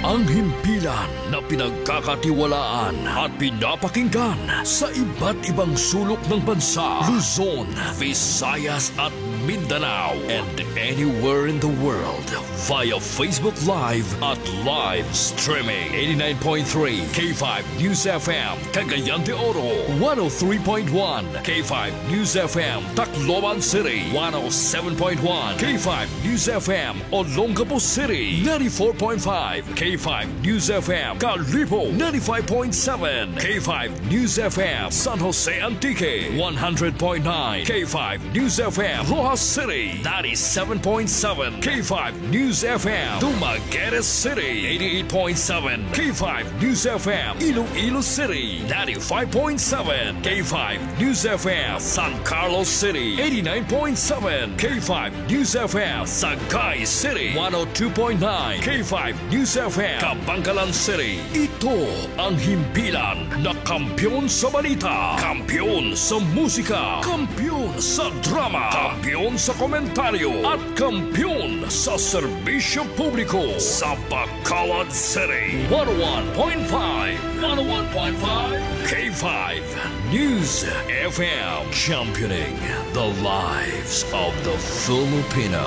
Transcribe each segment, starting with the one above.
Ang himpilan na pinagkakatiwalaan at pinapakinggan sa iba't ibang sulok ng bansa, Luzon, Visayas at Mindanao, and anywhere in the world via Facebook Live at live streaming. 89.3 K5 News FM, Cagayan de Oro. 103.1 K5 News FM, Tacloban City. 107.1 K5 News FM, Olongapo City. 94.5 K5 News FM, Calibo. 95.7 K5 News FM, San Jose Antique. 100.9 K5 News FM, Rojas City. 97.7 K5 News FM, Dumaguete City. 88.7 K5 News FM, Iloilo City. 95.7 K5 News FM, San Carlos City. 89.7 K5 News FM, Sagay City. 102.9 K5 News FM, Kabangkalan City. Ito ang himpilan na kampiyon sa balita, kampiyon sa musika, kampiyon sa drama, kampiyon sa komentaryo, at kampiyon sa serbisyo publiko sa Bacolod City. 101.5 K5 News FM, championing the lives of the Filipino.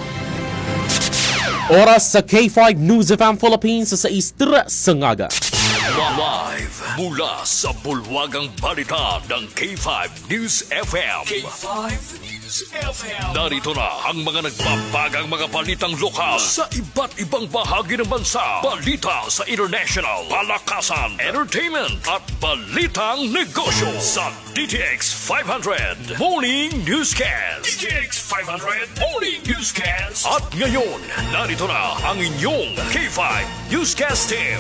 Oras sa K5 News FM Philippines sa 6:03 sa ngaga. Live mula sa bulwagang balita ng K5 News FM. K5 News FM. Narito na ang mga nagbabagang mga balitang lokal sa iba't ibang bahagi ng bansa. Balita sa international, palakasan, entertainment at balitang negosyo sa DTX 500 Morning Newscast. DTX 500 Morning Newscast. At ngayon, narito na ang inyong K5 Newscast team.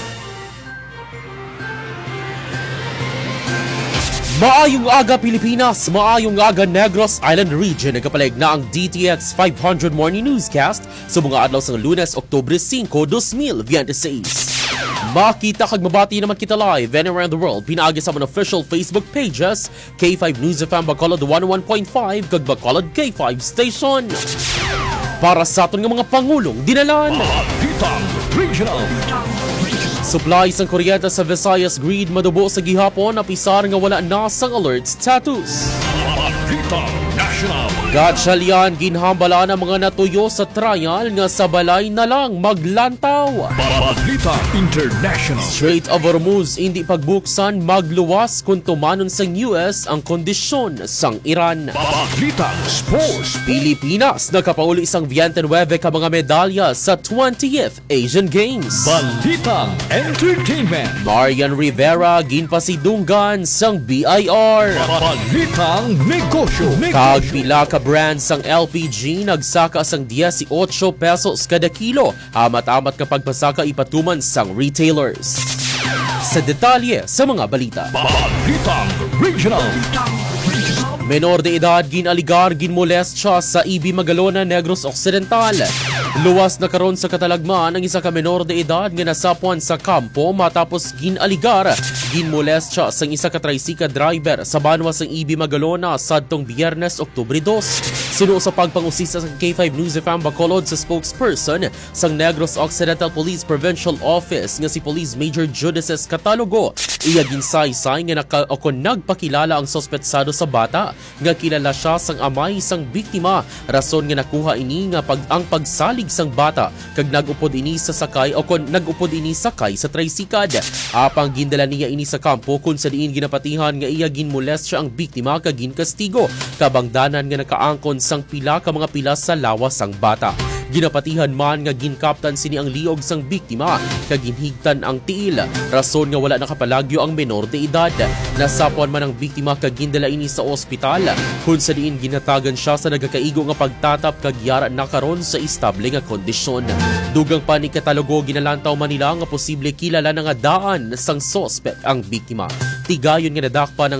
Maayong aga Pilipinas, maayong aga Negros Island Region. Nagkapalig na ang DTX 500 Morning Newscast sa mga adlaw sa Lunes, Oktubre 5, 2026. Makita kag mabati naman kita live anywhere in the world. Pinaagi sa mga official Facebook pages, K5 News FM Bacolod 101.5 kag Bacolod K5 Station. Para sa aton nga mga pangulong dinalan. Balitang Regional. Supply sang kuryente sa Visayas Grid madubo sa gihapon na pisar nga wala na sang alert status. Balitang National. Gatsyalian ginhambala na mga natuyo sa trial nga sa balay na lang maglantaw. Balitang International. Strait of Hormuz hindi pagbuksan magluwas kung tumanon sang US ang kondisyon sang Iran. Balitang Sports. Pilipinas nakapauli isang 29 ka mga medalya sa 20th Asian Games. Balitang Entertainment. Marian Rivera ginpasidunggan sang BIR. Balitang Negosyo. Kag pila ka brands sang LPG nagsaka sang 18 pesos kada kilo. Amat-amat kapag pasaka ipatuman sang retailers. Sa detalye sa mga balita. Balitang Regional. Menor de edad ginaligar ginmolestya sa EB Magalona, Negros Occidental. Luwas na karon sa katalagman ang isa ka menor de edad nga nasapuan sa kampo matapos ginaligar ginmolestya sang isa ka tricycle driver sa banwa sang EB Magalona sadtong Biyernes, Oktubre 2. Suno sa pagpangusisa sa K5 News FM Bacolod sa spokesperson sang Negros Occidental Police Provincial Office nga si Police Major Judices Catalogo. Iya ginsaysay nga nagpakilala ang sospetsado sa bata nga kilala siya sang amay sang biktima. Rason nga nakuha ini nga ang pagsalig sang bata kag nagupod ini sa sakay o kon nagupod ini sakay sa tricycle. Apang gindala niya ini sa kampo kung sa diin ginapatihan nga iya ginmolest siya ang biktima kag ginkastigo. Kabangdanan nga nakaangkon sang pila ka mga pilas sa lawas sang bata. Ginapatihan man nga ginkaptan sini ang liog sang biktima kag ginhigtan ang tiil. Rason nga wala nakapalagyo ang menor de edad. Nasapuan man ang biktima kag gindala ini sa ospital kun sa diin ginatagan siya sa nagakaigo nga pagtatap kag yara na karon sa estable nga kondisyon. Dugang pa ni Catalogo ginalantaw man nila nga posible kilala na nga daan sang suspect ang biktima. Tigayon nga nadakpa ng